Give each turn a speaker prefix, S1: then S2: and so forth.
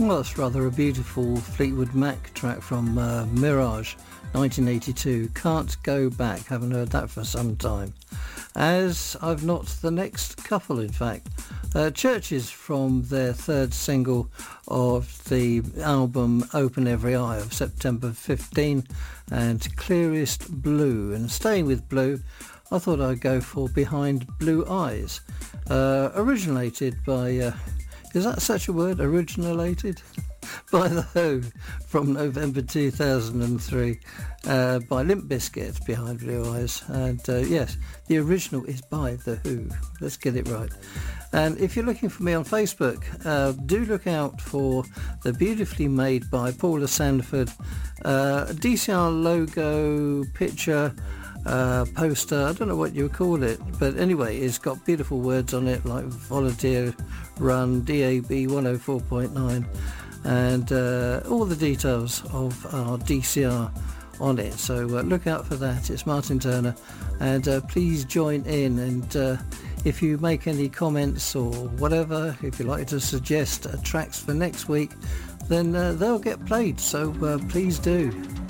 S1: Well, that's rather a beautiful Fleetwood Mac track from Mirage, 1982. Can't Go Back. Haven't heard that for some time. As I've not the next couple, in fact. Churches from their third single of the album Open Every Eye of September 15, and Clearest Blue. And staying with Blue, I thought I'd go for Behind Blue Eyes. Originated by... is that such a word? Originated? By The Who from November 2003, by Limp Bizkit, Behind Blue Eyes. And yes, the original is by The Who. Let's get it right. And if you're looking for me on Facebook, do look out for the beautifully made by Paula Sandford DCR logo picture, poster, I don't know what you would call it, but anyway, it's got beautiful words on it like Volunteer Run, DAB 104.9, and all the details of our DCR on it. So look out for that. It's Martin Turner, and please join in, and if you make any comments or whatever, if you'd like to suggest tracks for next week, then they'll get played, so please do.